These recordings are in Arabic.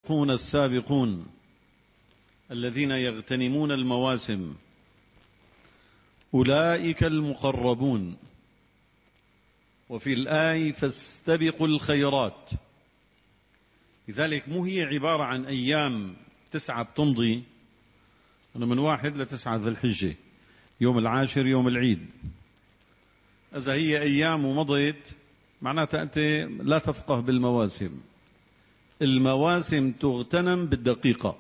السابقون السابقون الذين يغتنمون المواسم أولئك المقربون. وفي الآية فاستبقوا الخيرات. لذلك مو هي عبارة عن أيام 9 بتمضي، أنا من 1 ل9 ذي الحجة، يوم العاشر يوم العيد. إذا هي أيام ومضت معناتها أنت لا تفقه بالمواسم. المواسم تغتنم بالدقيقة،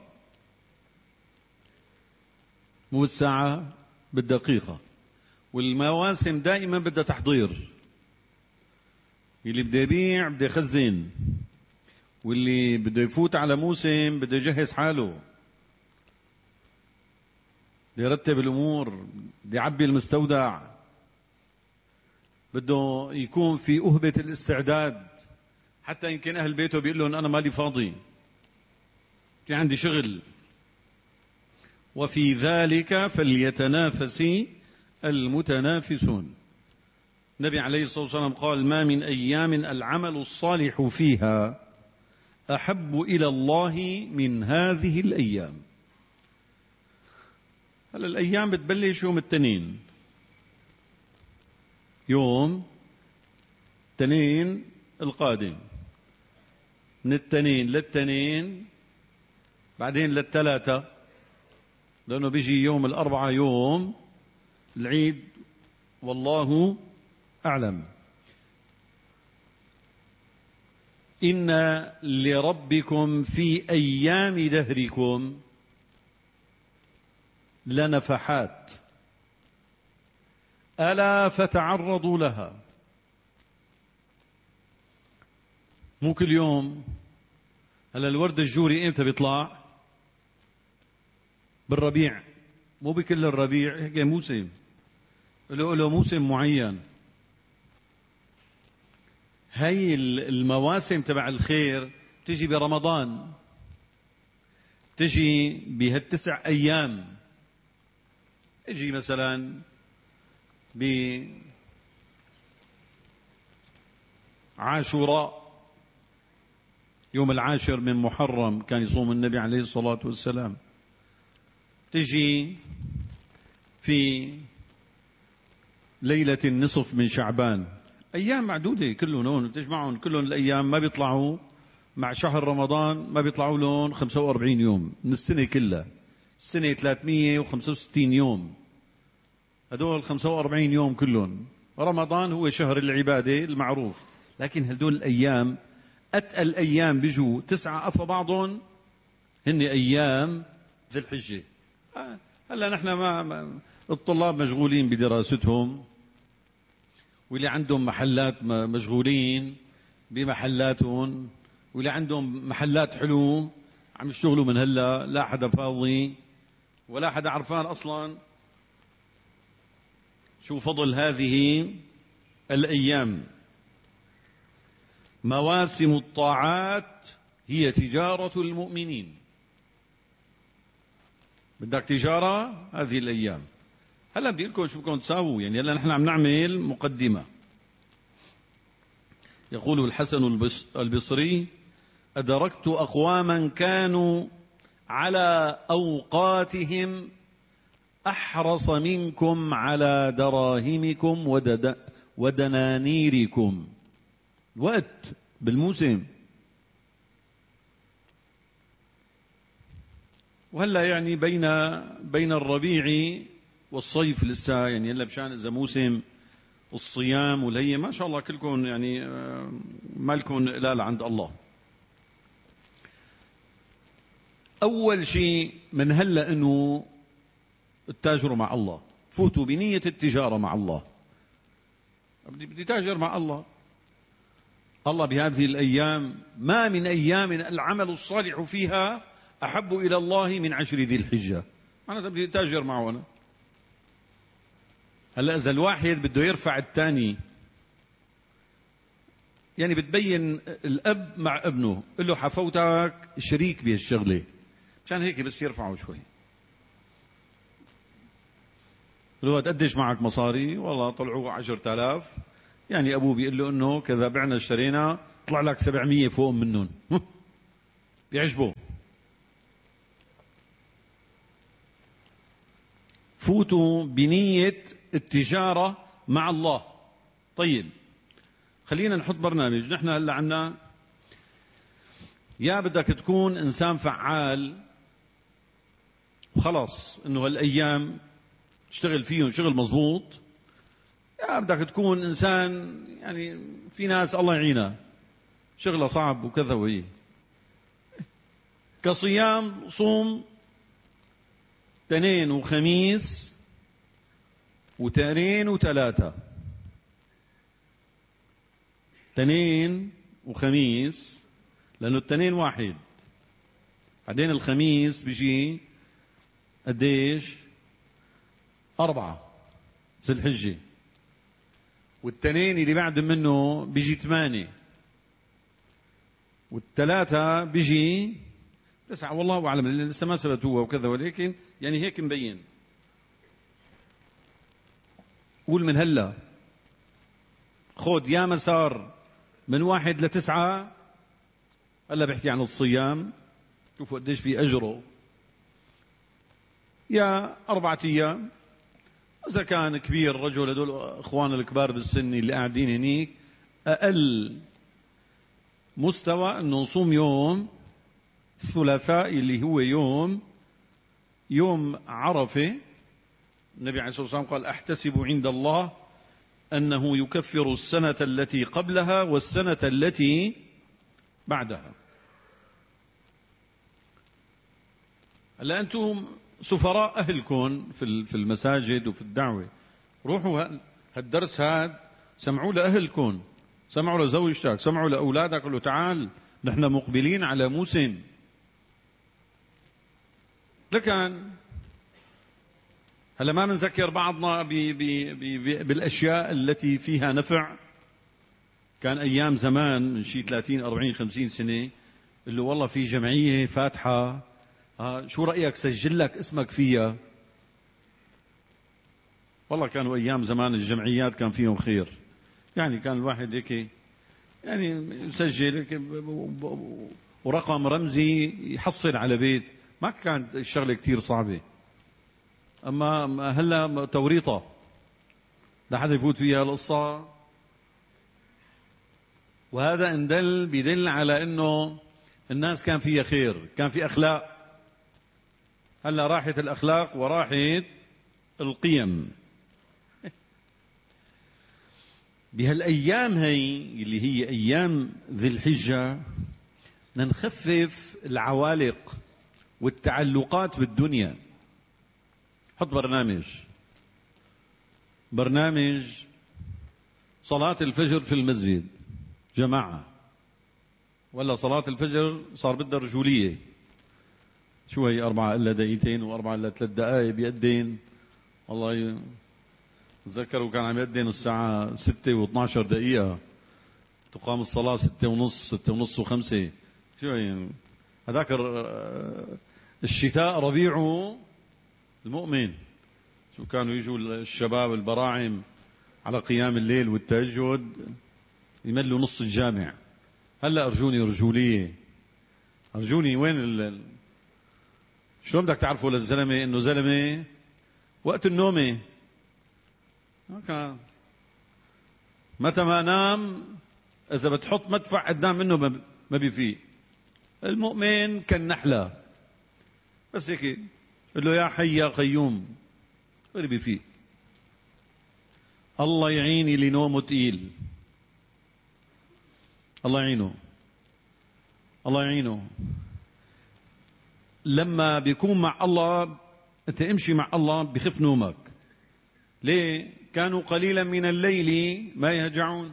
مو بالساعة، بالدقيقة. والمواسم دائما بدها تحضير. اللي بده يبيع بده يخزن، واللي بده يفوت على موسم بده يجهز حاله، بده يرتب الأمور، بده يعبي المستودع، بده يكون في أهبة الاستعداد. حتى يمكن أهل بيته بيقول لهم أنا مالي فاضي، في عندي شغل. وفي ذلك فليتنافس المتنافسون. النبي عليه الصلاة والسلام قال ما من أيام العمل الصالح فيها أحب إلى الله من هذه الأيام. هلا الأيام بتبلش يوم الاثنين، يوم الاثنين القادم، من الاثنين للثنين، بعدين للثلاثة، لأنه بيجي يوم الأربعاء يوم العيد، والله أعلم. إن لربكم في أيام دهركم لنفحات ألا فتعرضوا لها. مو كل يوم. هلا الورد الجوري امتى بيطلع؟ بالربيع، مو بكل الربيع، هيك موسم له موسم معين. هي المواسم تبع الخير تجي برمضان، تجي بهال9 أيام. تجي مثلا بعاشوراء، يوم العاشر من محرم كان يصوم النبي عليه الصلاة والسلام. تجي في ليلة النصف من شعبان. أيام معدودة كلهم هون، تجمعهم كلهم الأيام ما بيطلعوا مع شهر رمضان، ما بيطلعوا لهم 45 يوم من السنة كلها. السنة 365 يوم، هدول 45 يوم كلهم. رمضان هو شهر العبادة المعروف، لكن هدول الأيام أتقل أيام بيجوا 9 أفى بعضهم هن أيام ذي الحجة. هلا نحن الطلاب مشغولين بدراستهم، واللي عندهم محلات مشغولين بمحلاتهم، واللي عندهم محلات حلو عم يشتغلوا من هلا، لا حدا فاضي ولا حدا عرفان أصلا شو فضل هذه الأيام. مواسم الطاعات هي تجارة المؤمنين. بدك تجارة هذه الأيام. هلا بدي لكم شو بدكم تساووا. يعني هلا نحن عم نعمل مقدمة. يقول الحسن البصري أدركت أقواما كانوا على أوقاتهم أحرص منكم على دراهمكم ودنانيركم. وقت بالموسم. وهلا يعني بين الربيع والصيف لسه، يعني هلا مشان إذا موسم الصيام والهي ما شاء الله كلكم يعني مالكم قلال عند الله. أول شيء من هلا إنه التاجروا مع الله، فوتوا بنية التجارة مع الله. بدي تاجر مع الله. الله بهذه الأيام ما من أيام العمل الصالح فيها أحب إلى الله من 10 ذي الحجة. أنا بدي تاجر معه أنا. هلا إذا الواحد بده يرفع الثاني، يعني بتبين الأب مع ابنه، قل له حفوتك شريك بهالشغلة، مشان هيك بس يرفعه شوي. قل له قديش معك مصاري؟ والله طلعوا 10,000. يعني أبوه بيقول له إنه كذا بعنا اشترينا، طلع لك 700 فوق منهم. بيعجبه. فوتوا بنية التجارة مع الله. طيب خلينا نحط برنامج. نحن هلا عنا يا بدك تكون إنسان فعال وخلص إنه هالأيام تشتغل فيهم شغل مظبوط، يا بدك تكون إنسان يعني في ناس الله يعينها شغله صعب وكذا وهي كصيام صوم اثنين وخميس وتانين وثلاثة، اثنين وخميس لأنه التنين واحد، بعدين الخميس بيجي قديش 4 ذي الحجة، والتنين اللي بعد منه بيجي 8، والثلاثة بيجي 9. والله أعلم لسه ما ثبتوها وكذا، ولكن يعني هيك مبين. قول من هلا خود يا مسار من 1 ل9. هلا بحكي عن الصيام، شوفوا قديش في أجره. يا 4 أيام إذا كان كبير رجل، هدول إخوان الكبار بالسن اللي قاعدين هنيك أقل مستوى أنه نصوم يوم الثلاثاء اللي هو يوم عرفة. النبي عليه الصلاة والسلام قال أحتسب عند الله أنه يكفر السنة التي قبلها والسنة التي بعدها. هلا أنتم سفراء أهلكم في المساجد وفي الدعوة، روحوا هالدرس هذا سمعوا لأهلكم، سمعوا لزوجتك، سمعوا لأولادك، قالوا تعال نحن مقبلين على موسم. لكن هلا ما بنذكر بعضنا بالأشياء التي فيها نفع. كان أيام زمان من شي 30 40 50 سنة اللي والله في جمعية فاتحة، شو رأيك سجل لك اسمك فيها. والله كانوا أيام زمان الجمعيات كان فيهم خير، يعني كان الواحد هيك يعني يسجل ورقم رمزي يحصل على بيت، ما كانت الشغلة كتير صعبة. أما هلا توريطة لا حدا يفوت فيها القصة، وهذا بيدل على انه الناس كان فيها خير، كان في اخلاق. هلا راحت الاخلاق وراحت القيم. بهالايام هي اللي هي ايام ذي الحجة نخفف العوالق والتعلقات بالدنيا. حط برنامج صلاة الفجر في المسجد جماعة، ولا صلاة الفجر صار بدها رجولية. شو هي 4 إلا دقيقتين و4 إلا 3 دقائق بيأذن. والله تذكروا كان عم يأذن الساعة 6 و12 دقيقة، تقام الصلاة 6 ونص 6 ونص و5. شو هي هذاك الشتاء ربيعه المؤمن. شو كانوا يجوا الشباب البراعم على قيام الليل والتهجد يملوا نص الجامع. هلا ارجوني رجوليه، ارجوني وين شلون بدك تعرفوا للزلمه انه زلمه وقت النومه؟ متى ما نام اذا بتحط مدفع قدام منه ما بيفيق. المؤمن كالنحله، بس هيك قل له يا حي يا قيوم ما بيفيق. الله يعيني اللي نومه تقيل، الله يعينه، الله يعينه. لما بيكون مع الله انت امشي مع الله بخف نومك. ليه؟ كانوا قليلا من الليل ما يهجعون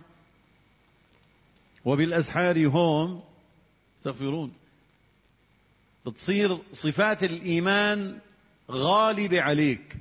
وبالأسحار هم يستغفرون. بتصير صفات الإيمان غالبة عليك.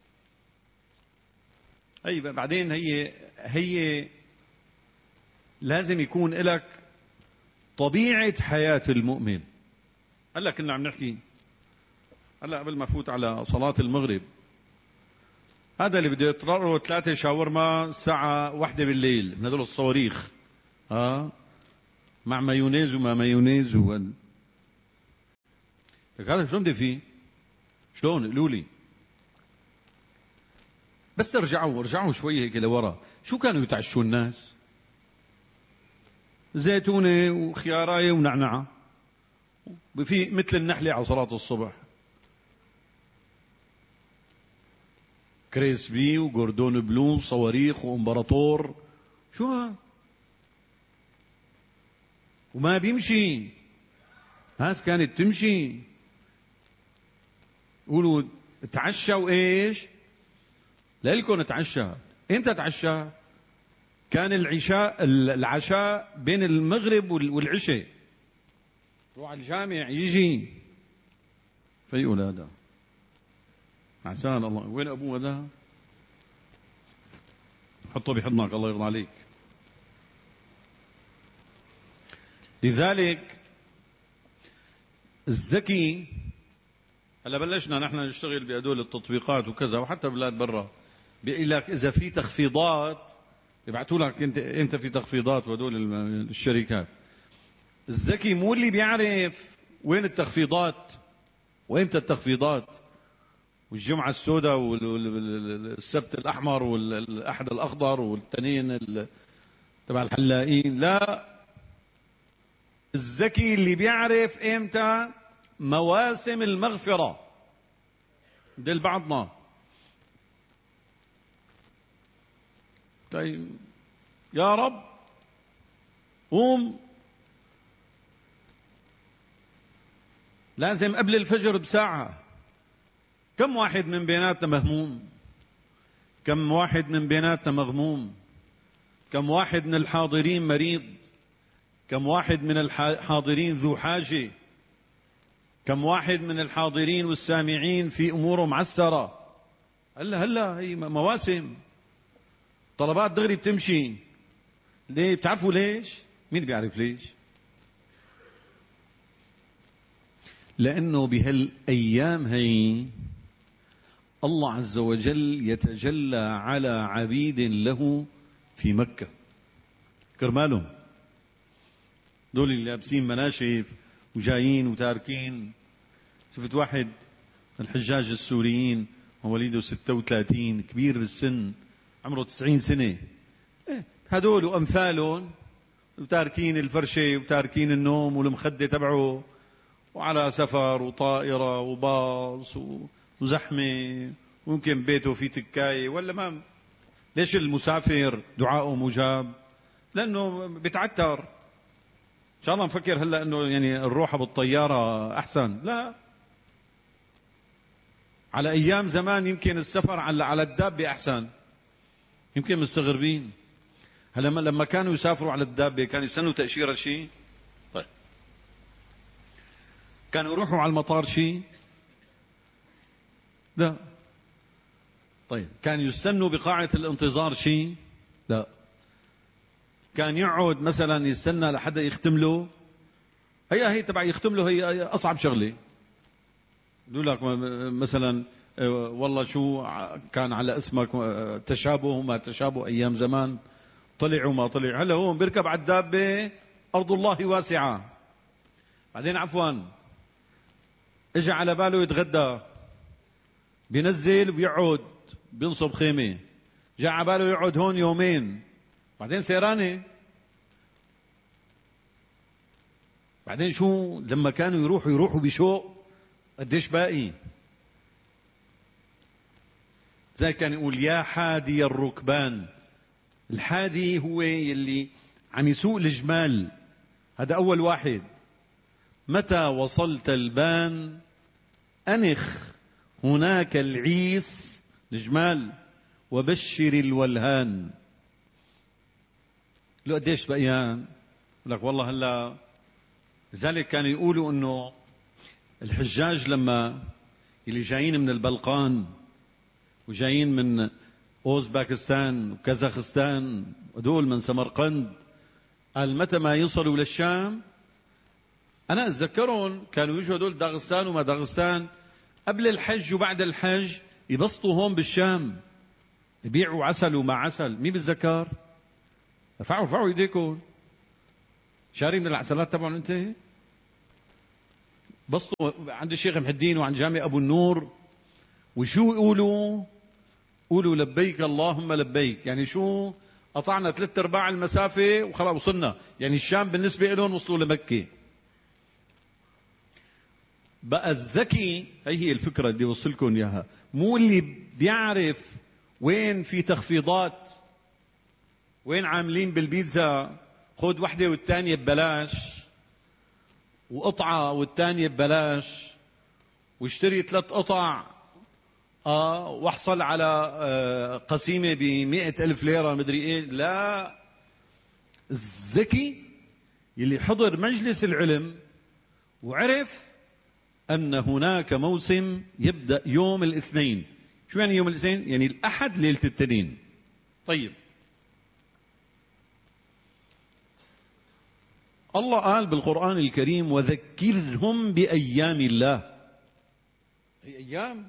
بعدين هي لازم يكون لك طبيعة حياة المؤمن. هلا كنا عم نحكي هلا قبل ما فوت على صلاة المغرب، هذا اللي بده يطرقه 3 شاورما الساعة 1 بالليل من هذول الصواريخ مع مايونيز وما مايونيز لك هذا شلون بدي فيه؟ شلون؟ قولوا لي. بس ارجعوا شوي هيك لورا، شو كانوا يتعشوا الناس؟ زيتونة وخياراية ونعنعة، في مثل النحلة على صلاة الصبح، كريسبي وجوردون بلو صواريخ وامبراطور. شو ها؟ وما بيمشي، ناس كانت تمشي. قولوا تعشوا ايش؟ لإلكم تعشى. امتى تعشى؟ كان العشاء بين المغرب والعشاء. روح على الجامع يجي في أولاده. عسان الله. وين أبوه هذا؟ حطه بحضنك الله يرضى عليك. لذلك الذكي، هلا بلشنا نحن نشتغل بهدول التطبيقات وكذا، وحتى بلاد برا بيقول لك إذا في تخفيضات يبعثوا لك انت في تخفيضات، وهدول الشركات. الذكي مو اللي بيعرف وين التخفيضات وامتى التخفيضات، والجمعة السوداء والسبت الأحمر والأحد الأخضر والتنين تبع الحلاقين. لا، الذكي اللي بيعرف امتى مواسم المغفرة. دل بعضنا. طيب يا رب قوم، لازم قبل الفجر بساعة. كم واحد من بيناتنا مهموم؟ كم واحد من بيناتنا مغموم؟ كم واحد من الحاضرين مريض؟ كم واحد من الحاضرين ذو حاجة؟ كم واحد من الحاضرين والسامعين في أموره معسرة؟ هلا هي مواسم، طلبات دغري بتمشي. ليه؟ بتعرفوا ليش؟ مين بيعرف ليش؟ لأنه بهالأيام هي الله عز وجل يتجلى على عبيد له في مكة كرمالهم. دول اللي لابسين مناشف وجايين وتاركين. شفت واحد من الحجاج السوريين مواليده 36، كبير بالسن، عمره 90 سنة. هدول وأمثالهم وتاركين الفرشة وتاركين النوم والمخدة تبعه، وعلى سفر وطائرة وباص وزحمة، ويمكن بيته في تكاية ولا ما. ليش المسافر دعاؤه مجاب؟ لأنه بتعتر. إن شاء الله نفكر هلا إنه يعني الروحة بالطيارة أحسن. لا، على أيام زمان يمكن السفر على الدابة أحسن. يمكن مستغربين. هلا لما كانوا يسافروا على الدابة كانوا يستنوا تأشيرة شيء؟ طيب. كانوا يروحوا على المطار شيء؟ لا. طيب كان يستنوا بقاعة الانتظار شيء؟ لا. كان يقعد مثلا يستنى لحدا يختم له؟ هي تبع يختم له، هي أصعب شغلة. يقول لك مثلا والله شو كان على اسمك تشابه وما تشابه أيام زمان، طلع وما طلع. هلا هو بيركب على الدابة، أرض الله واسعة. بعدين عفوا اجى على باله يتغدى، بينزل ويقعد بينصب خيمة. جاء على باله يقعد هون يومين، بعدين سيرانة. بعدين شو لما كانوا يروحوا بشوق قديش باقي. زي كان يقول يا حادي الركبان. الحادي هو يلي عم يسوق الجمال، هذا أول واحد. متى وصلت البان أنخ هناك العيس الجمال وبشر الولهان. له قديش بقيان؟ لك والله هلا. لذلك كانوا يقولوا انه الحجاج لما اللي جايين من البلقان وجايين من اوزباكستان وكازاخستان ودول من سمرقند، قال متى ما يصلوا للشام، انا اتذكرهم كانوا يجوا هدول داغستان وما داغستان قبل الحج وبعد الحج يبسطوا هون بالشام، يبيعوا عسل وما عسل. مين بتذكر؟ رفعوا ايديكم. شاري من العسلات تبعهم انت؟ بسطوا عند الشيخ محي الدين وعند جامع أبو النور، وشو يقولوا؟ قولوا لبيك اللهم لبيك. يعني شو؟ قطعنا 3/4 المسافة وخلاص وصلنا. يعني الشام بالنسبة لهم وصلوا لمكة. بقى الذكي، هي الفكرة اللي وصلكم إياها، مو اللي بيعرف وين في تخفيضات، وين عاملين بالبيتزا خذ وحدة والتانية ببلاش، وقطعة والتانية ببلاش، واشتري 3 قطع واحصل على قسيمة ب100,000 ليرة مدري ايه. لا، الذكي يلي حضر مجلس العلم وعرف أن هناك موسم يبدأ يوم الاثنين. شو يعني يوم الاثنين؟ يعني الأحد ليلة التنين. طيب، الله قال بالقرآن الكريم وذكرهم بأيام الله. أي أيام؟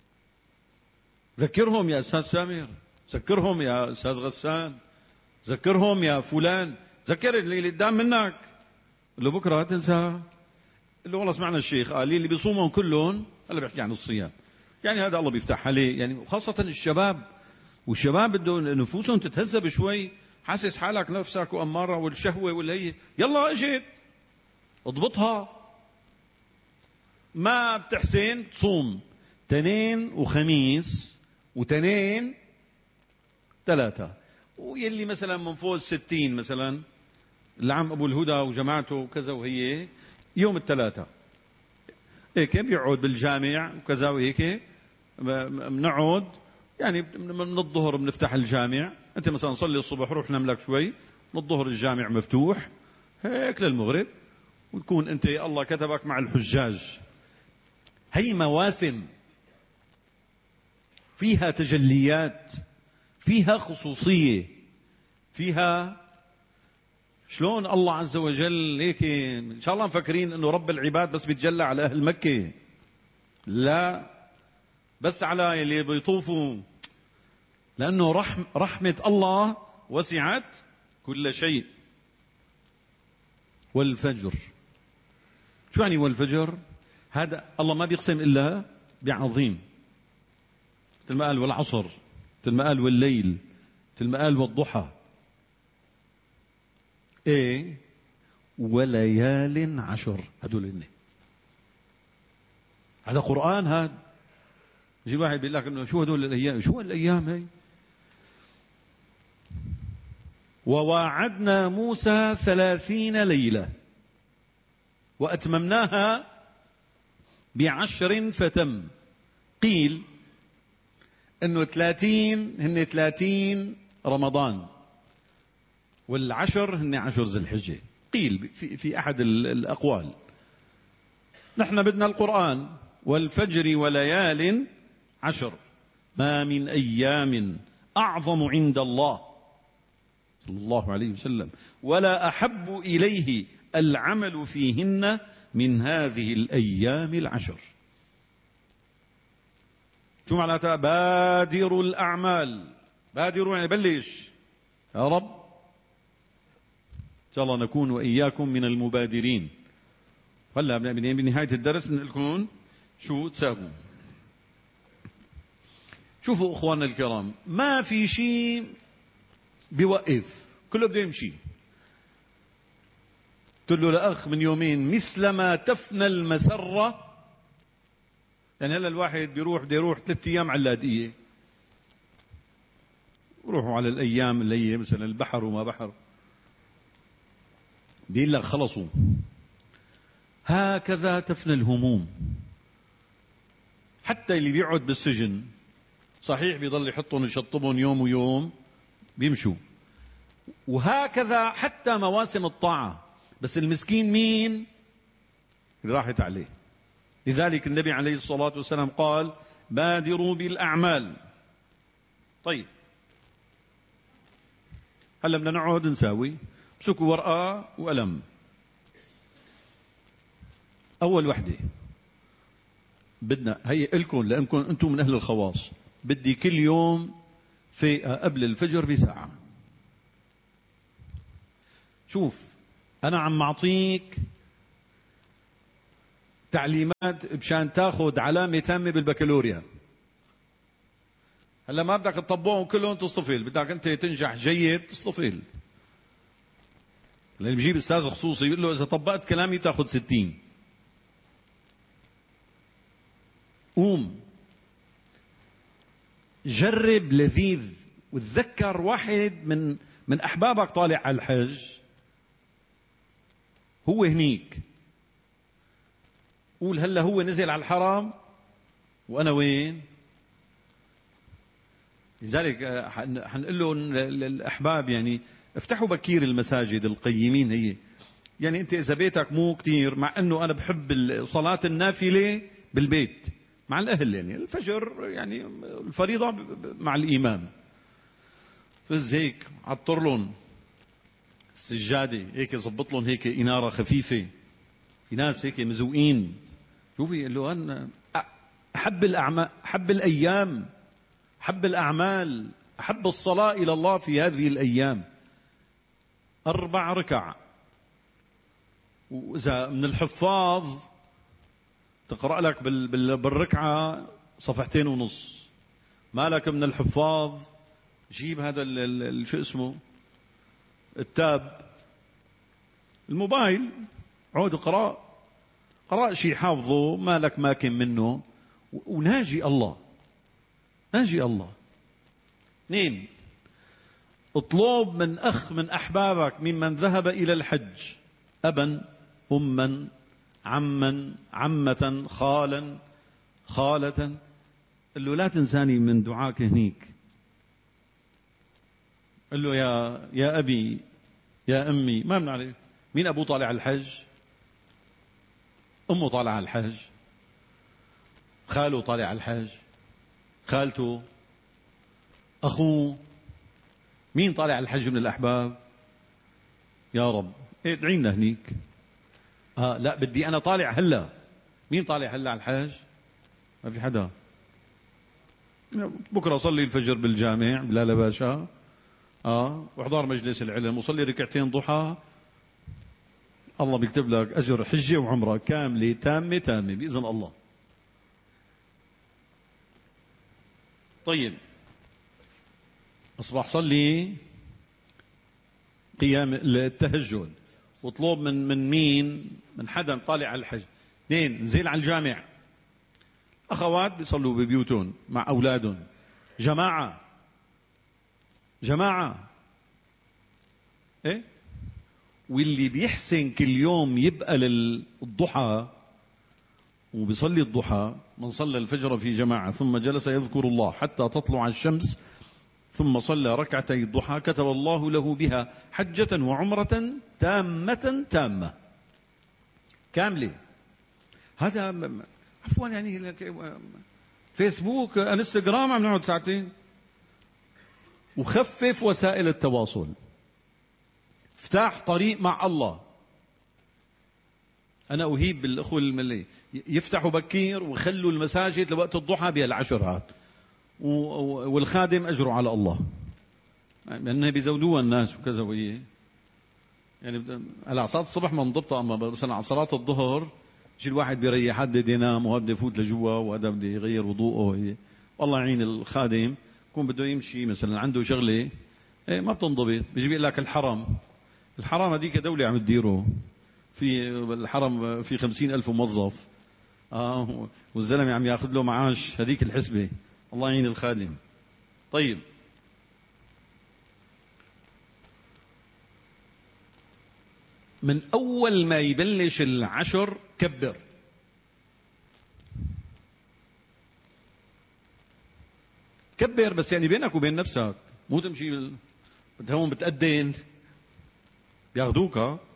ذكرهم يا أستاذ سامر، ذكرهم يا أستاذ غسان، ذكرهم يا فلان، ذكر اللي قدام منك. اللي بكرة تنسى، اللي والله سمعنا الشيخ قال لي اللي بيصومون كلهم، هلا بيحكي عن الصيام، يعني هذا الله بيفتح عليه. يعني خاصة الشباب، والشباب بده نفوسهم تتهذب شوي، حاسس حالك نفسك وأمارة والشهوة والهي، يلا اجت اضبطها. ما بتحسن تصوم تنين وخميس وتنين 3، ويلي مثلا من فوق 60 مثلا العم أبو الهدى وجماعته وكذا، وهي يوم الثلاثة هيك بيقعد بالجامع وكذا وهيك بنقعد. يعني من الظهر بنفتح الجامع، انت مثلا صلي الصبح روح نام لك شوي، من الظهر الجامع مفتوح هيك للمغرب، وتكون انت الله كتبك مع الحجاج. هي مواسم فيها تجليات، فيها خصوصية، فيها شلون الله عز وجل هيك. ان شاء الله مفكرين انه رب العباد بس بيتجلى على اهل مكة، لا، بس على اللي بيطوفوا، لانه رحمة الله وسعت كل شيء. والفجر، شو يعني والفجر؟ هذا الله ما بيقسم الا بعظيم، مثل ما قال والعصر، مثل ما قال والليل، مثل ما قال والضحى. ايه؟ وليال عشر، هدول هن. هذا قرآن. هذا يجي واحد بيقول لك انه شو هدول الايام، شو الايام هي؟ وواعدنا موسى 30 ليلة وأتممناها ب10 فتم. قيل انه 30 هن 30 رمضان، والعشر هن 10 ذي الحجة. قيل في أحد الأقوال. نحن بدنا القرآن والفجر وليال عشر، ما من أيام أعظم عند الله صلى الله عليه وسلم ولا أحب إليه العمل فيهن من هذه الأيام العشر. شو معناتها؟ بادروا الأعمال، بادروا يعني بلش يا رب. إن شاء الله نكون وإياكم من المبادرين. هلا بنهاية الدرس بنقول لكم شو تساووا. شوفوا أخواننا الكرام، ما في شيء بيوقف، كله بده يمشي. قلت له لأخ من يومين مثلما تفنى المسرة. يعني هلا الواحد بده يروح 3 أيام علادية، روحوا على الأيام اللي هي مثلا البحر وما بحر، بيقول لك خلصوا. هكذا تفنى الهموم. حتى اللي بيقعد بالسجن صحيح بيضل يحطهم يشطبهم يوم ويوم بيمشوا، وهكذا حتى مواسم الطاعة، بس المسكين مين اللي راحت عليه؟ لذلك النبي عليه الصلاة والسلام قال بادروا بالأعمال. طيب هلا بدنا نقعد نساوي، امسكوا ورقة وقلم. أول وحدة بدنا، هي إلكم لأنكم أنتم من أهل الخواص، بدي كل يوم في قبل الفجر بساعة. شوف أنا عم أعطيك تعليمات مشان تاخذ علامة تامة بالبكالوريا. هلا ما بدك تطبقهم كلهم تصطفل، بدك انت تنجح جيد تصطفل. اللي بيجيب استاذ خصوصي يقول له اذا طبقت كلامي بتاخذ 60. قوم جرب لذيذ، وتذكر واحد من احبابك طالع على الحج، هو هنيك، قول هلا هو نزل على الحرم وانا وين. لذلك حنقول له للاحباب يعني افتحوا بكير المساجد القيمين. هي يعني انت اذا بيتك مو كتير، مع انه انا بحب صلاة النافلة بالبيت مع الاهل، يعني الفجر يعني الفريضة مع الامام، فز هيك عطر لهم السجادة هيك، زبط لهم هيك انارة خفيفة، في ناس هيك مزوقين. شوفي قال له انا احب الاعمال، احب الايام، احب الاعمال، احب الصلاة الى الله في هذه الايام 4 ركع. واذا من الحفاظ تقرأ لك بالركعة 2.5 صفحة. مالك من الحفاظ جيب هذا شو اسمه التاب الموبايل، عود قرأ شيء حافظه، مالك ماكن منه، وناجي الله، ناجي الله. 2، اطلب من أخ من أحبابك ممن ذهب إلى الحج، أبا، أما، عما، عمة، خالا، خالة، قل له لا تنساني من دعاك هنيك. قل له يا أبي، يا أمي، ما بنعرف مين أبوه طالع على الحج، أمه طالع على الحج، خاله طالع على الحج، خالته، أخوه، مين طالع على الحج من الأحباب؟ يا رب ادعي لنا هنيك. لا بدي أنا طالع هلا. مين طالع هلا على الحج؟ ما في حدا. بكرة صلي الفجر بالجامع بلال باشا، واحضر مجلس العلم وصلي ركعتين ضحى، الله بيكتب لك أجر حجة وعمرة كاملة تامة تامة بإذن الله. طيب أصبح صلي قيام التهجد، واطلب من مين؟ من حدا طالع على الحج. 2، نزل على الجامع، أخوات بيصلوا ببيوتهم مع أولادهم، جماعة إيه؟ واللي بيحسن كل يوم يبقى للضحى وبيصلي الضحى، من صلى الفجر في جماعة ثم جلس يذكر الله حتى تطلع الشمس ثم صلى ركعتي الضحى، كتب الله له بها حجة وعمرة تامة كاملة. هذا عفوا يعني فيسبوك انستغرام عم نقعد ساعتين. وخفف وسائل التواصل، افتح طريق مع الله. انا اهيب بالاخوه الملي يفتحوا بكير وخلوا المساجد لوقت الضحى بهالعشر هات، والخادم اجره على الله، لانه بيزودوها الناس وكذا وهي يعني على صلاه الصبح ما منضبطه، اما مثلا على صلاه الظهر يجي الواحد بيريح، حد بده ينام وهذا بده يفوت لجوا وهذا بده يغير وضوءه. والله يعين الخادم يكون بده يمشي مثلا عنده شغله ما بتنضبط، بيجي بيقول لك الحرام هذيك دولة عم تديره، في الحرم في 50,000 موظف، والزلمة عم ياخذ له معاش هذيك الحسبة. الله يعين الخادم. طيب من أول ما يبلش العشر كبر بس يعني بينك وبين نفسك، مو تمشي هون بتأذن بياخذوك.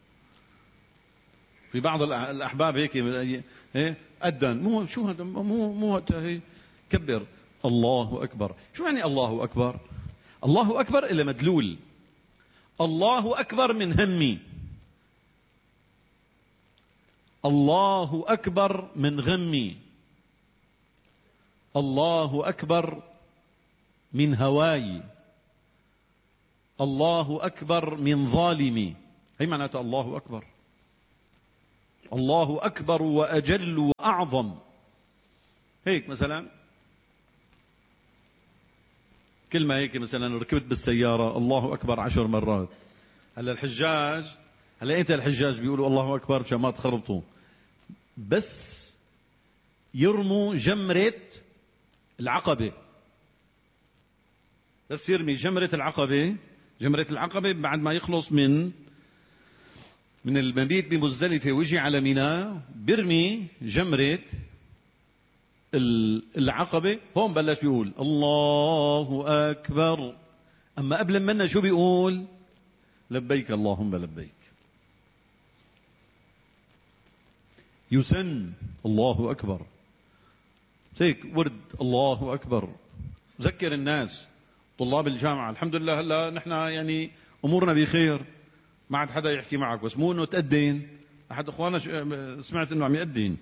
في بعض الأحباب هيك أذن، مو شو هذا، مو كبر الله أكبر. شو يعني الله أكبر؟ الله أكبر إلا مدلول. الله أكبر من همي، الله أكبر من غمي، الله أكبر من هواي، الله أكبر من ظالمي. هي معناتها الله أكبر. الله أكبر وأجل وأعظم. هيك مثلا كلمة هيك مثلا ركبت بالسيارة الله أكبر 10 مرات. هلا الحجاج، هلا أنت الحجاج بيقولوا الله أكبر مشان ما تخربطوا، بس يرموا جمرة العقبة، بس يرمي جمرة العقبة بعد ما يخلص من المبيت بمزدلفة ويجي على منى، بيرمي جمرة العقبة. هون بلش بيقول الله أكبر. أما قبل منا شو بيقول؟ لبيك اللهم لبيك. يسن الله أكبر، هيك ورد الله أكبر. ذكر الناس طلاب الجامعة الحمد لله هلا نحن يعني أمورنا بخير، ما عاد حدا يحكي معك، بس مو انه تأذن. احد اخواننا سمعت انه عم يأذن.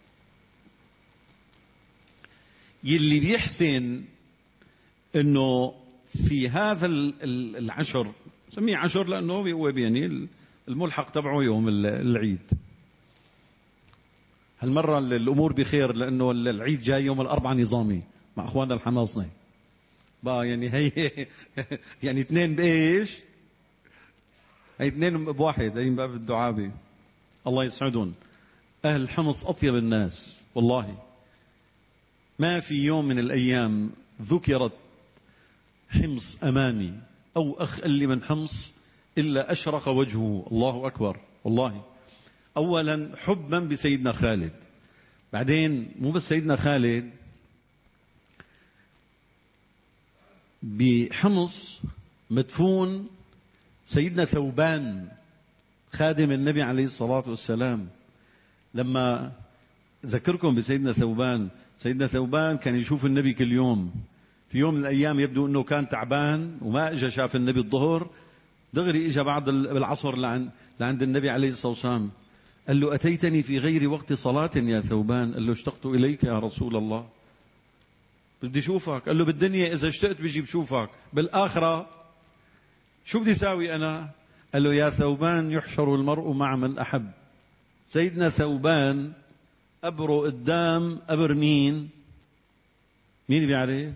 يلي بيحسن انه في هذا العشر، سميه عشر لانه هو يعني الملحق تبعه يوم العيد. هالمرة الامور بخير لانه العيد جاي يوم الاربعاء نظامي مع اخواننا الحناصنة بقى، يعني هي يعني اثنين بايش؟ هي اثنين بواحد، هي باب الدعابة. الله يسعدهم. أهل حمص أطيب الناس والله. ما في يوم من الأيام ذكرت حمص أمامي أو أخ اللي من حمص إلا أشرق وجهه. الله أكبر والله. أولا حبا بسيدنا خالد، بعدين مو بس سيدنا خالد، بحمص مدفون سيدنا ثوبان خادم النبي عليه الصلاة والسلام. لما ذكركم بسيدنا ثوبان، سيدنا ثوبان كان يشوف النبي كل يوم. في يوم من الأيام يبدو أنه كان تعبان وما اجى شاف النبي الظهر، دغري اجى بعد بالعصر لعند النبي عليه الصلاة والسلام. قال له أتيتني في غير وقت صلاة يا ثوبان؟ قال له اشتقت إليك يا رسول الله، بدي اشوفك. قال له بالدنيا إذا اشتقت بيجي بشوفك، بالآخرة شو بدي ساوي أنا؟ قال له يا ثوبان يحشر المرء مع من أحب. سيدنا ثوبان أبره قدام أبر مين بيعرف؟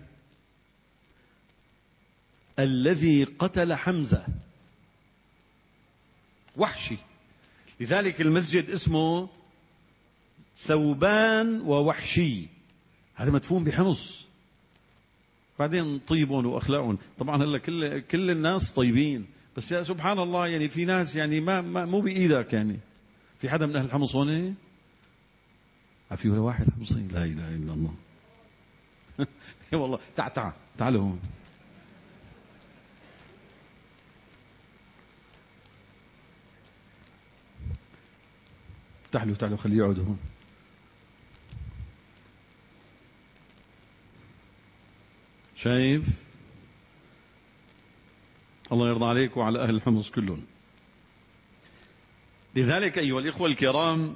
الذي قتل حمزة، وحشي. لذلك المسجد اسمه ثوبان ووحشي، هذا مدفون بحمص. بعدين طيبون واخلاقهم طبعا هلا كل الناس طيبين، بس يا سبحان الله يعني في ناس يعني ما مو بايدك. يعني في حدا من اهل حمص هون؟ في ولا واحد حمصي؟ لا اله الا الله. والله تعالوا هون. تعالوا خليه يقعد هون. شايف؟ الله يرضى عليك وعلى أهل الحمص كلهم. لذلك أيها الإخوة الكرام،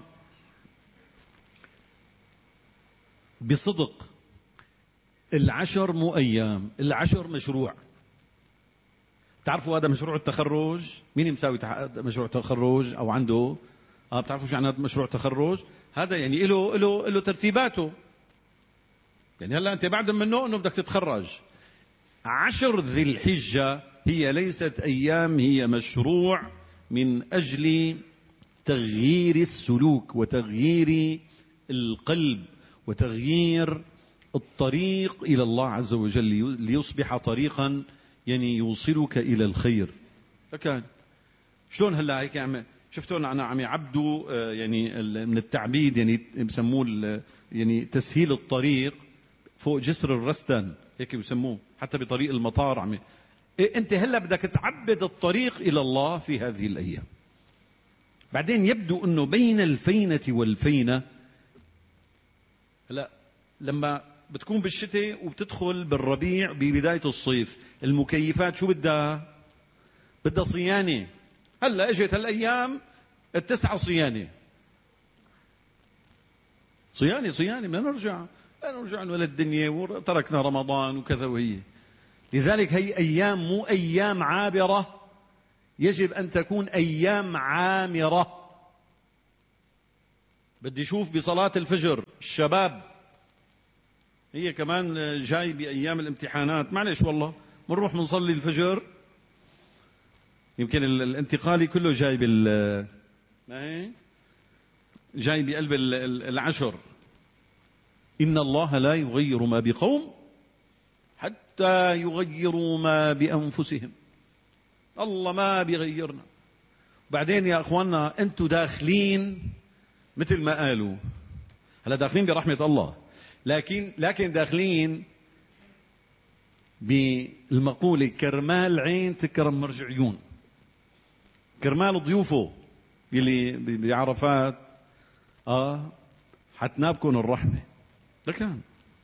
بصدق العشر مو أيام، العشر مشروع. تعرفوا هذا مشروع التخرج؟ مين مساوي مشروع تخرج أو عنده؟ بتعرفوا شو يعني مشروع تخرج؟ هذا يعني له ترتيباته. يعني هلا أنت بعد منه أنه بدك تتخرج. 10 ذي الحجة هي ليست أيام، هي مشروع من أجل تغيير السلوك وتغيير القلب وتغيير الطريق إلى الله عز وجل، ليصبح طريقا يعني يوصلك إلى الخير. فكان شلون هلا هيك شفتون أنا عم يعبدوا يعني من التعبيد، يعني بسموه يعني تسهيل الطريق فوق جسر الرستن، هيك بسموه حتى بطريق المطار. انت هلا بدك تعبد الطريق الى الله في هذه الايام. بعدين يبدو انه بين الفينة والفينة، هلا لما بتكون بالشتاء وبتدخل بالربيع ببداية الصيف، المكيفات شو بدها صيانة. هلا اجت الايام 9 صيانة بدنا نرجع ولا الدنيا وتركنا رمضان وكذا. وهي لذلك هي أيام مو أيام عابرة، يجب أن تكون أيام عامرة. بدي اشوف بصلاة الفجر الشباب، هي كمان جاي بأيام الامتحانات، معلش والله بنروح بنصلي الفجر، يمكن الانتقالي كله جاي جاي بقلب العشر. إن الله لا يغير ما بقوم حتى يغيروا ما بأنفسهم. الله ما بيغيرنا. بعدين يا أخواننا أنتوا داخلين مثل ما قالوا، هلا داخلين برحمة الله، لكن داخلين بالمقولة كرمال عين تكرم مرجع عيون، كرمال ضيوفه اللي بعرفات حتنابكم الرحمة. ده كان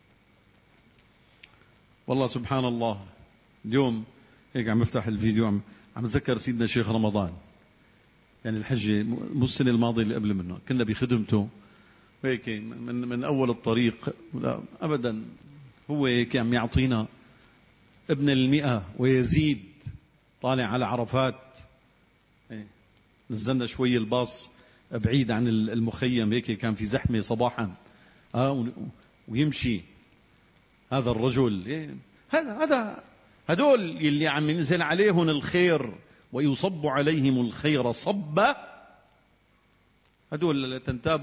والله سبحان الله. اليوم هيك عم بفتح الفيديو عم اتذكر سيدنا الشيخ رمضان، يعني الحجة مو السنة الماضية اللي قبل منه كنا بخدمته هيك من أول الطريق. لا أبدا، هو هيك عم يعطينا ابن 100 ويزيد طالع على عرفات. نزلنا شوي الباص بعيد عن المخيم، هيك كان في زحمة صباحا ويمشي هذا الرجل. هدول اللي عم ينزل عليهم الخير ويصب عليهم الخير صبا، هدول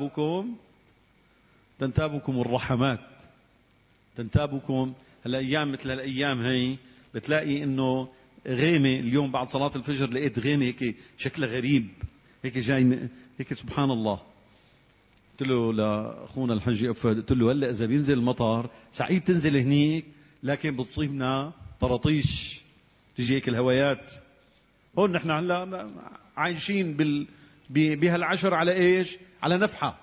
تنتابكم الرحمات، تنتابكم الأيام. مثل الأيام هي بتلاقي إنه غيمة. اليوم بعد صلاة الفجر لقيت غيمة هيك شكلها غريب، هيك جاي هيك سبحان الله. قلت له لأخونا الحج أفاد، قلت له هلا إذا بينزل المطر سعيد تنزل هنيك، لكن بتصيبنا طرطيش، تجي هيك الهوايات. هون نحن هلا عايشين بهالعشر على ايش؟ على نفحة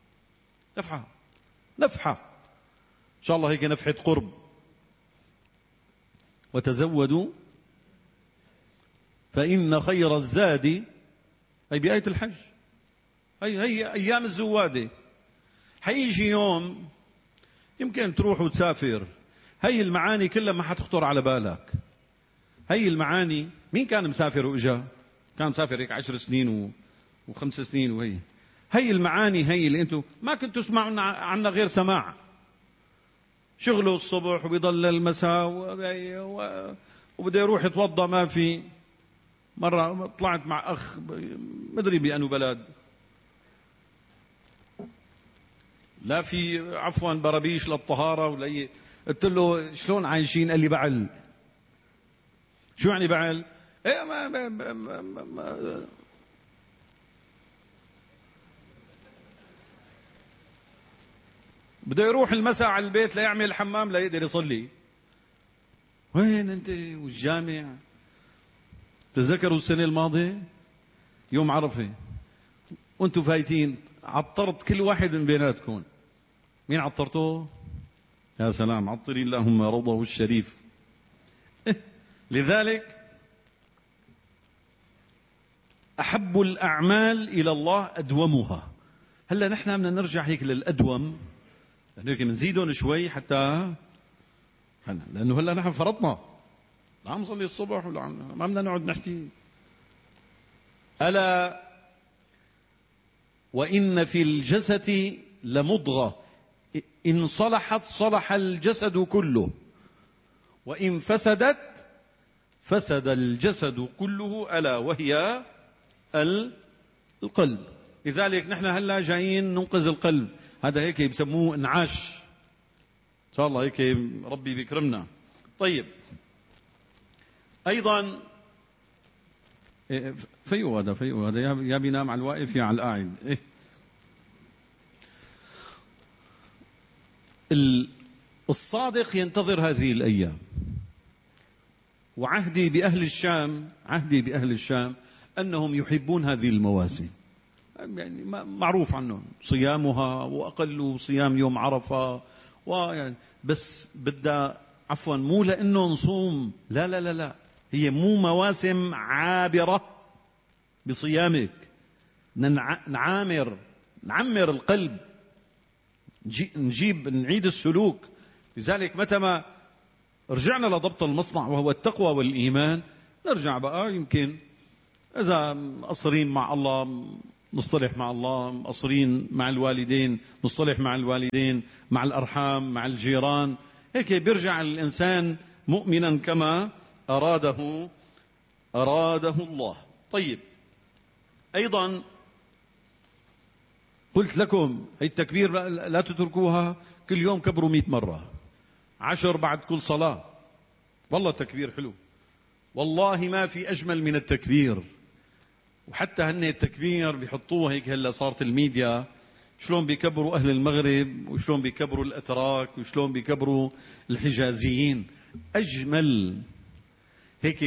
ان شاء الله، هيك نفحة قرب. وتزودوا فإن خير الزاد، هي بآية الحج، هي أيام الزوادة. حيجي يوم يمكن تروح وتسافر، هي المعاني كلها ما حتخطر على بالك. هي المعاني، مين كان مسافر وإجا؟ كان مسافر هيك 10 سنين و5 سنين، هي المعاني هي اللي انتم ما كنتوا تسمعوا عنا غير سماع. شغله الصبح وبيضل المساء وبده يروح يتوضا، ما في. مرة طلعت مع أخ مدري بأنه بلد، لا في عفوا برابيش للطهارة ولا. قلت له شلون عايشين؟ قال لي بعل. شو يعني بعل؟ ايه ما بده يروح المساء على البيت ليعمل الحمام لا يقدر يصلي. وين انت والجامع؟ تذكروا السنة الماضية يوم عرفة وانتم فايتين، عطرت كل واحد من بيناتكم. مين عطرته؟ يا سلام، عطري اللهم روضه الشريف. لذلك أحب الأعمال إلى الله أدومها. هلا نحن بدنا نرجع هيك للأدوم، لأنه هيك بنزيدهم شوي حتى لأنه هلا نحن فرطنا، لا عم نصلي الصبح ولا ما بدنا نقعد نحكي. ألا وإن في الجسد لمضغة إن صلحت صلح الجسد كله، وإن فسدت فسد الجسد كله، ألا وهي القلب. لذلك نحن هلا جايين ننقذ القلب، هذا هيك بسموه انعاش. إن شاء الله هيك ربي بيكرمنا. طيب أيضا فيو هذا يا بينام على الواقف يا على القاعد. الصادق ينتظر هذه الأيام. وعهدي بأهل الشام أنهم يحبون هذه المواسم، يعني معروف عنهم صيامها، وأقل صيام يوم عرفة، بس بدها عفوا مو لأنه نصوم، لا، هي مو مواسم عابرة بصيامك. نعمر القلب، نعيد السلوك. لذلك متى ما رجعنا لضبط المصنع وهو التقوى والإيمان، نرجع بقى يمكن إذا مقصرين مع الله نصطلح مع الله، مقصرين مع الوالدين نصطلح مع الوالدين، مع الأرحام، مع الجيران. هيك بيرجع الإنسان مؤمنا كما أراده الله. طيب، أيضا قلت لكم هي التكبير لا تتركوها، كل يوم كبروا 100 مرة، 10 بعد كل صلاة. والله التكبير حلو، والله ما في أجمل من التكبير. وحتى هن التكبير بيحطوه هيك، هلا صارت الميديا شلون بيكبروا أهل المغرب، وشلون بيكبروا الأتراك، وشلون بيكبروا الحجازيين. أجمل هيك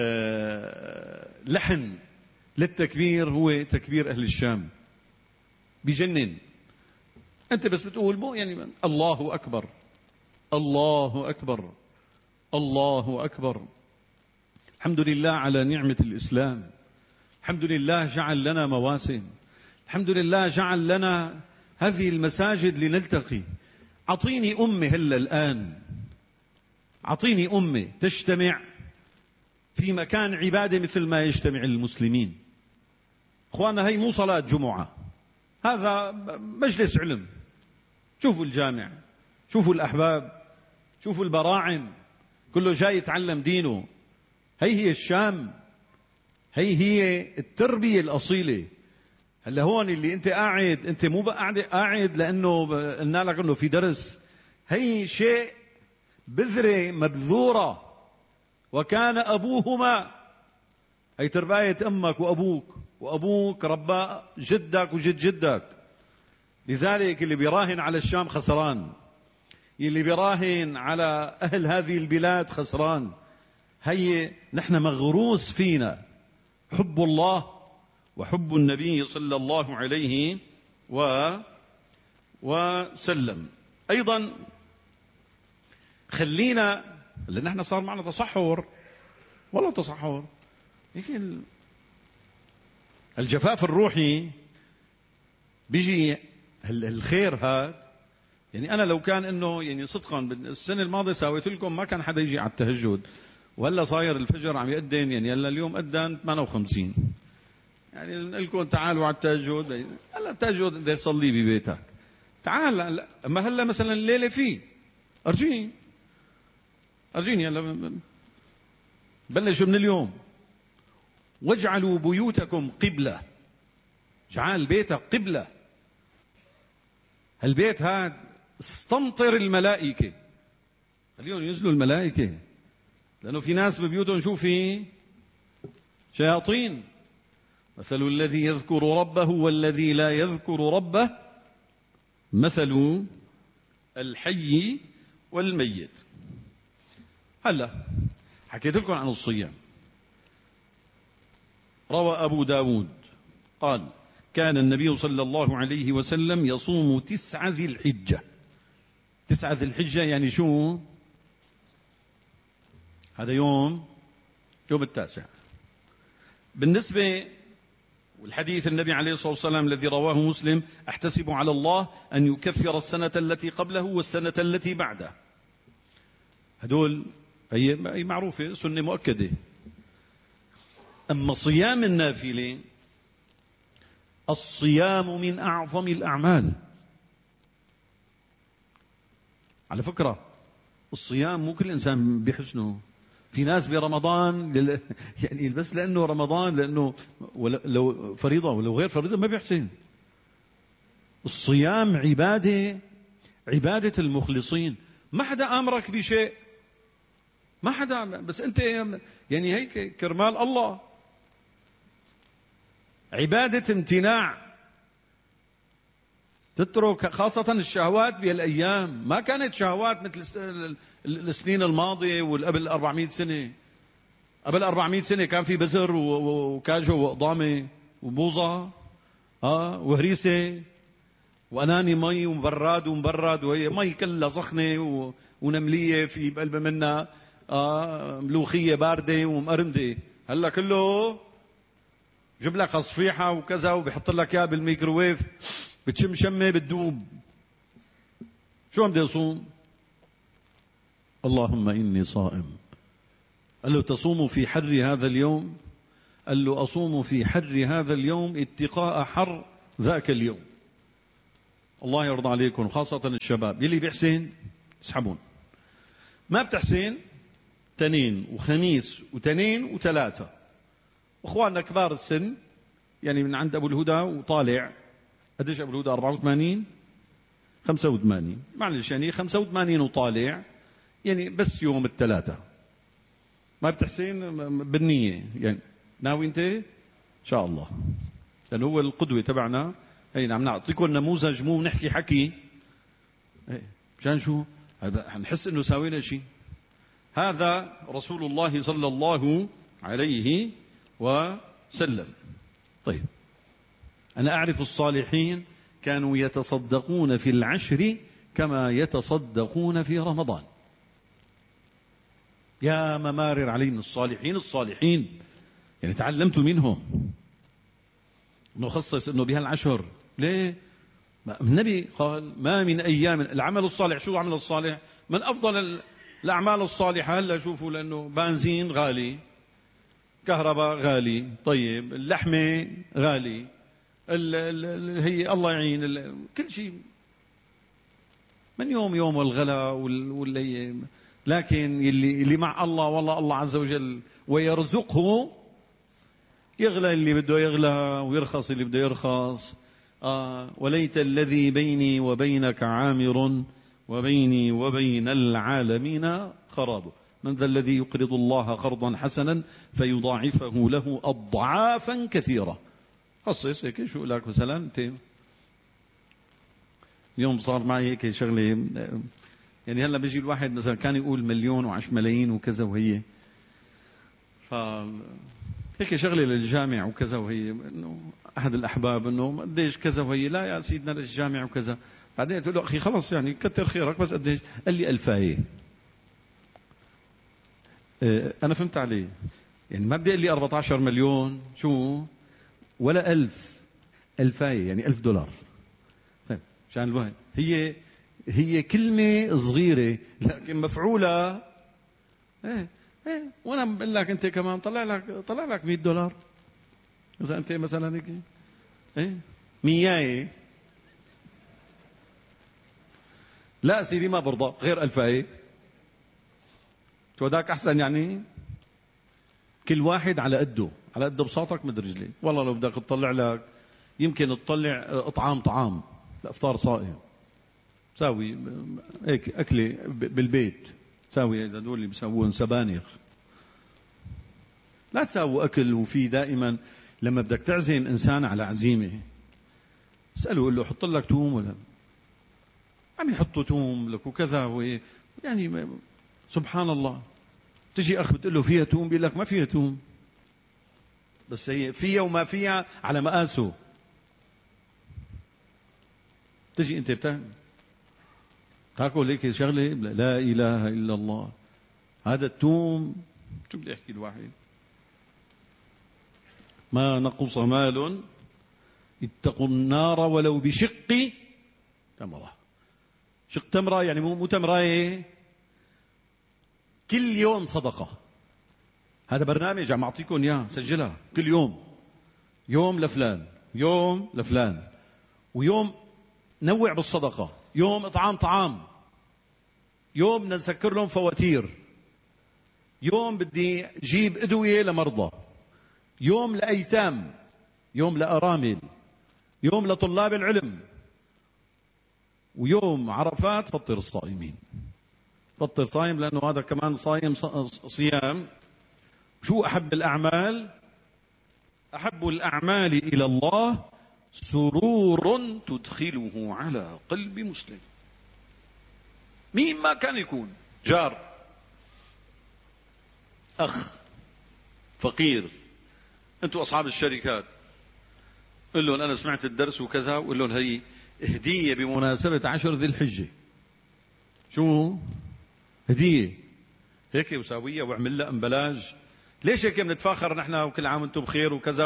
لحن للتكبير هو تكبير أهل الشام، بجنن. أنت بس بتقول يعني الله أكبر، الله أكبر، الله أكبر. الحمد لله على نعمة الإسلام، الحمد لله جعل لنا مواسم، الحمد لله جعل لنا هذه المساجد لنلتقي. أعطيني أمة هلا الآن، أعطيني أمة تجتمع في مكان عبادة مثل ما يجتمع المسلمين. أخوانا، هي مو صلاة جمعة، هذا مجلس علم. شوفوا الجامع، شوفوا الأحباب، شوفوا البراعم، كله جاي يتعلم دينه. هي الشام، هي التربية الأصيلة. هلا هون اللي انت قاعد، انت مو قاعد لأنه قلنا لك انه في درس. هي شيء بذرة مبذورة، وكان أبوهما، هي ترباية أمك وأبوك، وأبوك ربى جدك وجد جدك. لذلك اللي بيراهن على الشام خسران، اللي بيراهن على أهل هذه البلاد خسران. هي نحن مغروس فينا حب الله وحب النبي صلى الله عليه وسلم. أيضا خلينا، لأن نحن صار معنا تصحر، والله تصحر. الجفاف الروحي بيجي الخير هذا. يعني أنا لو كان إنه يعني صدقا السنة الماضية سويت لكم ما كان حدا يجي على التهجد، وهلا صاير الفجر عم يأذن، يعني هلا اليوم أذن 58، يعني لكم تعالوا على التهجد. هلا التهجد بدك تصلي ببيتك، تعال. أما هلا مثلا الليلة فيه أرجيني هلا بلش من اليوم. واجعلوا بيوتكم قبلة، اجعل بيتك قبلة. هالبيت هذا استمطر الملائكة، خليهم ينزلوا الملائكة، لأنه في ناس ببيوتهم شو في شياطين. مثل الذي يذكر ربه والذي لا يذكر ربه مثل الحي والميت. هلا حكيت لكم عن الصيام. روى أبو داود قال: كان النبي صلى الله عليه وسلم يصوم 9 ذي الحجة. 9 ذي الحجة يعني شو؟ هذا يوم 9. بالنسبة والحديث النبي عليه الصلاة والسلام الذي رواه مسلم: أحتسب على الله أن يكفر السنة التي قبله والسنة التي بعده. هدول هي معروفة، سنة مؤكدة. أما صيام النافلة، الصيام من أعظم الأعمال. على فكرة الصيام مو كل إنسان بيحسنه. في ناس برمضان يعني بس لأنه رمضان، لأنه لو فريضة ولو غير فريضة ما بيحسن. الصيام عبادة المخلصين. ما حدا أمرك بشيء، ما حدا، بس أنت يعني هيك كرمال الله. عبادة امتناع، تترك خاصة الشهوات بهالأيام. ما كانت شهوات مثل السنين الماضية والقبل 400 سنة. قبل 400 سنة كان في بزر وكاجو وقضامة وبوظة وهريسة وأناني مي ومبرد وهي مي كلها صخنة ونملية في بقلب منها ملوخية باردة ومقرمدة. هلا كله جيب لك صفيحة وكذا وبيحط لك اياها بالميكروويف، بتشم شمة بتدوب. شو عم بدي أصوم؟ اللهم إني صائم. قال له: تصوم في حر هذا اليوم؟ قال له أصوم في حر هذا اليوم اتقاء حر ذاك اليوم. الله يرضى عليكم، خاصة الشباب يلي بيحسن اسحبون، ما بتحسن تنين وخميس وتنين وثلاثة. واخواننا كبار السن يعني من عند ابو الهدى وطالع، قديش ابو الهدى 84 85 معلش يعني 85 وطالع، يعني بس يوم الثلاثة ما بتحسين بالنية، يعني ناوي انت ان شاء الله، لانه هو القدوة تبعنا. اي نعم، نعطيكم نموذج مو نحكي حكي مشان شو حنحس انه ساوينا شيء. هذا رسول الله صلى الله عليه وسلم. طيب، أنا أعرف الصالحين كانوا يتصدقون في العشر كما يتصدقون في رمضان. يا ممارر علينا الصالحين يعني تعلمت منهم نخصص انه بهالعشر. ليه؟ النبي قال ما من ايام العمل الصالح. شو العمل الصالح؟ من افضل الاعمال الصالحه. هلا شوفوا، لانه بنزين غالي، كهرباء غالي، طيب اللحمه غالي، هي الله يعين كل شيء من يوم والغلا واللي، لكن اللي مع الله والله الله عز وجل ويرزقه يغلى اللي بده يغلى ويرخص اللي بده يرخص. وليت الذي بيني وبينك عامر وبيني وبين العالمين خراب. من ذا الذي يقرض الله قرضا حسنا فيضاعفه له أضعافا كثيرة. خصص هيك شو لك مثلا انت اليوم صار معي هيك شغله، يعني هلا بيجي الواحد مثلا كان يقول مليون وعش ملايين وكذا، وهي هيك شغله للجامع وكذا، وهي انه احد الاحباب انه قديش كذا، وهي لا يا سيدنا للجامع وكذا. بعدين قلت له اخي خلص يعني كتر خيرك بس قديش؟ قال لي 1000. انا فهمت عليه، يعني ما بدي اقول لي 14 مليون شو ولا 1000 يعني $1000. طيب مشان الوهم هي كلمة صغيرة لكن مفعولة. وانا بقول لك انت كمان طلع لك $100 اذا انت مثلا هيك 100. لا سيدي ما برضى غير 1000. شو ذاك احسن يعني. كل واحد على قده بساطك مد رجلي. والله لو بدك تطلع لك يمكن تطلع طعام لافطار صائم، ساوي هيك اكله بالبيت، ساوي هذول اللي بيسوون سبانخ. لا تساووا اكل وفي دائما لما بدك تعزم انسان على عزيمه اساله قول له حط لك توم ولا عم يحطوا توم لك وكذا يعني سبحان الله. تجي اخ بتقول له فيها توم بيقول لك ما فيها توم، بس هي فيها وما فيها على مقاسه. تجي انت تاكل هيك شغله لا اله الا الله. هذا التوم شو بدي احكي الواحد ما نقص مال اتقوا النار ولو بشق تمره. شق تمره يعني مو تمره، كل يوم صدقه. هذا برنامج عم اعطيكم اياه سجلها كل يوم لفلان، يوم لفلان، ويوم نوع بالصدقه، يوم اطعام طعام، يوم بدنا نسكر لهم فواتير، يوم بدي جيب ادويه لمرضى، يوم لايتام، يوم لارامل، يوم لطلاب العلم، ويوم عرفات فطر الصائمين. فطر صايم لانه هذا كمان صايم صيام. شو احب الاعمال؟ احب الاعمال الى الله سرور تدخله على قلب مسلم. مين ما كان يكون، جار، اخ، فقير، انتوا اصحاب الشركات، قل لهم انا سمعت الدرس وكذا، وقل لهم هي هدية بمناسبة 10 ذي الحجة. شو هدية هيك وساوية واعمل لها امبلاج. ليش هيك بنتفاخر نحن وكل عام انتم بخير وكذا،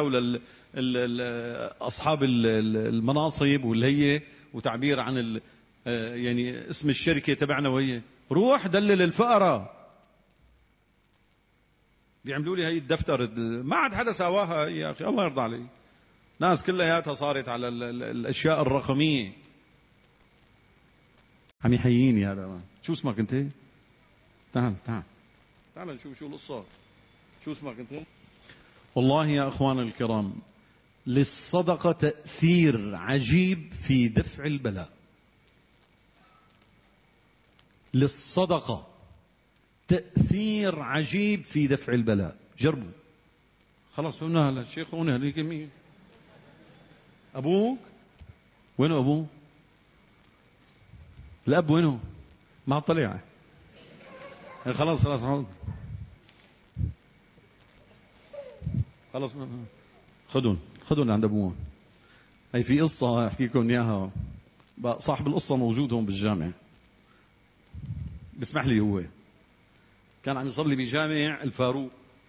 اصحاب المناصب واللي هي وتعبير عن يعني اسم الشركة تبعنا، وهي روح دلل الفقراء. بيعملوا لي هي الدفتر، ما عاد حدا سواها يا أخي، الله يرضى علي. ناس كلياتها صارت على الأشياء الرقمية. عم يحييني هذا. شو اسمك أنت؟ تعال تعال تعال نشوف شو القصة. شو اسمك أنت؟ والله يا أخوان الكرام، للصدقة تأثير عجيب في دفع البلاء. للصدقة تأثير عجيب في دفع البلاء. جربوا. خلاص هنا الشيخ هنا هذيك مين؟ أبوك؟ وينه أبوه؟ الأب وينه؟ ما طلع. خلاص خلاص خلاص خذون عند أبوه. هي في قصة أحكي لكم إياها. صاحب القصة موجود هون بالجامع، بسمح لي. هو كان عم يصلي بجامع الفاروق،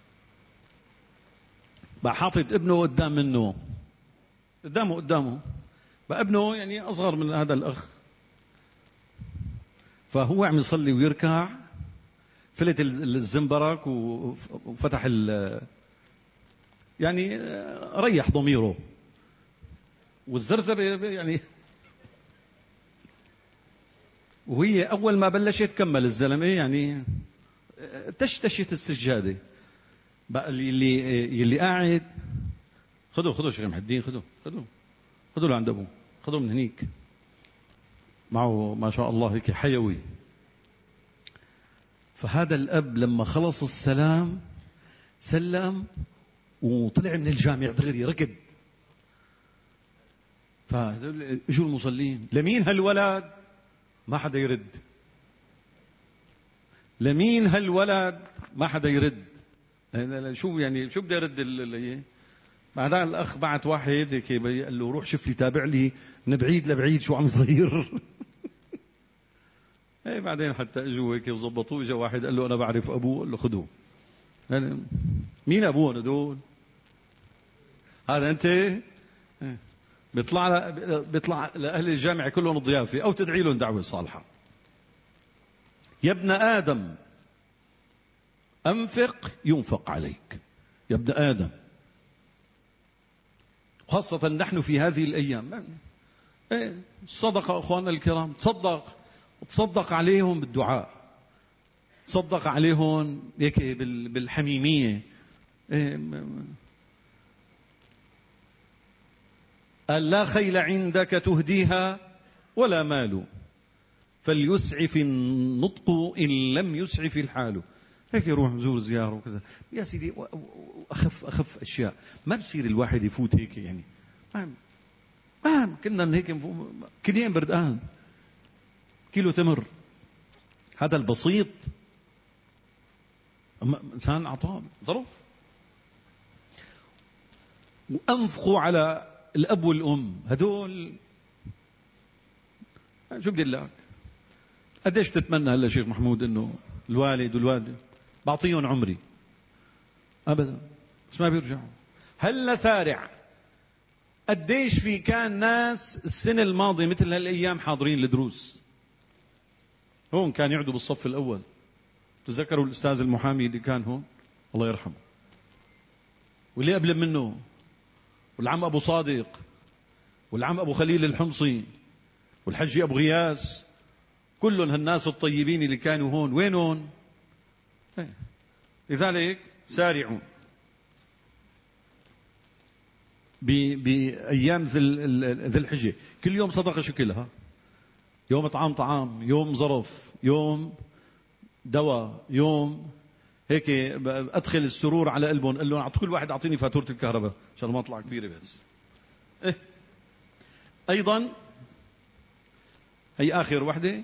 بقى حاطط ابنه قدام منه، قدامه بقى ابنه يعني أصغر من هذا الأخ. فهو عم يصلي ويركع، فلت الزنبرك وفتح يعني ريح ضميره، والزرزبة يعني. وهي أول ما بلشت كمل الزلمة يعني تشتشت السجادة. بقى اللي قاعد خذوا شيخ محي الدين، خذوا لعند أبوه، خذوا من هنيك. معه ما شاء الله هيك حيوي. فهذا الأب لما خلص السلام سلم وطلع من الجامع دغري ركض. فاجوا المصلين، لمين هالولد؟ ما حدا يرد. لمين هالولد؟ ما حدا يرد. شو يعني شو بدي ارد؟ بعدها الاخ بعت واحد هيك قال له روح شوف لي تابع لي من بعيد لبعيد شو عم يصير. ايه بعدين حتى اجوا هيك وظبطوه. اجى واحد قال له انا بعرف ابوه، قال له خذوه. مين ابوه هدول؟ هذا انت؟ بيطلع لاهل الجامع كلهم ضيافه او تدعي لهم دعوه صالحه. يا ابن ادم انفق ينفق عليك، يا ابن ادم. خاصة نحن في هذه الايام. الصدقة اخواننا الكرام، تصدق عليهم بالدعاء، تصدق عليهم هيك بالحميمية. قال لا خيل عندك تهديها ولا مال، فليسعف النطق إن لم يسعف الحال. هيك يروح زور زيارة وكذا يا سيدي. أخف أشياء ما بصير الواحد يفوت هيك يعني. كنا هيك كلين بردقان، كيلو تمر، هذا البسيط. إنسان أعطاه ظرف. وأنفقوا على الأب والأم هدول. شو بدي لك؟ قديش تتمنى هلا شيخ محمود انه الوالد والوالده بعطيهم عمري؟ ابدا، بس ما بيرجعوا. هلا سارع. قديش في كان ناس السنه الماضيه مثل هالايام حاضرين الدروس هون، كان يقعدوا بالصف الاول. تذكروا الاستاذ المحامي اللي كان هون الله يرحمه، واللي قبل منه، والعم ابو صادق، والعم ابو خليل الحمصي، والحجي ابو غياس، كلهم هالناس الطيبين اللي كانوا هون وينهم؟ لذلك سارعوا بأيام ذي الحجة. كل يوم صدقة شكلها، يوم طعام، يوم ظرف، يوم دواء، يوم هيك أدخل السرور على قلبهم. قال لهم كل واحد أعطيني فاتورة الكهرباء عشان ما أطلع كبيرة. بس أيضا هي آخر وحدة،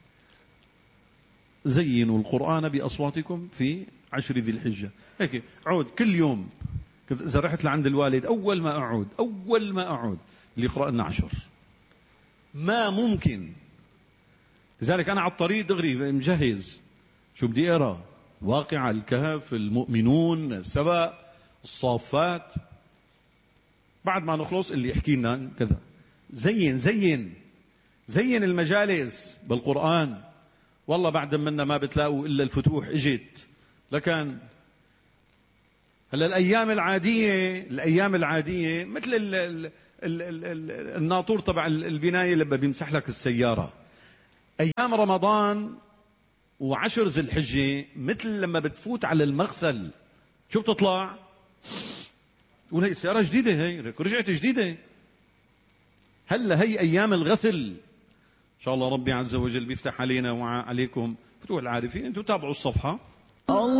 زينوا القرآن بأصواتكم في 10 ذي الحجة. هيك عود كل يوم. إذا رحت لعند الوالد أول ما أعود اللي يقرأ لنا 10. ما ممكن. لذلك أنا على الطريق دغري مجهز شو بدي أقرأ. واقع، الكهف، المؤمنون، السبأ، الصافات. بعد ما نخلص اللي يحكي لنا كذا. زين المجالس بالقرآن. والله بعد منا ما بتلاقوا إلا الفتوح اجت. لكن هلا الأيام العادية مثل الناطور تبع البناية لما بيمسح لك السيارة. أيام رمضان و10 ذي الحجة مثل لما بتفوت على المغسل، شو بتطلع؟ تقول هي السيارة جديدة، هي رجعت جديدة. هلا هي أيام الغسل. إن شاء الله ربي عز وجل بيفتح علينا وعليكم فتوح العارفين. أنتم تابعوا الصفحة.